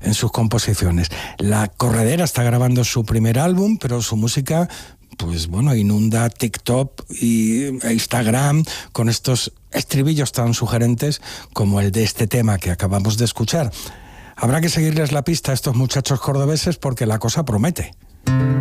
en sus composiciones. La Corredera está grabando su primer álbum, pero su música, pues bueno, inunda TikTok e Instagram con estos estribillos tan sugerentes como el de este tema que acabamos de escuchar. Habrá que seguirles la pista a estos muchachos cordobeses porque la cosa promete.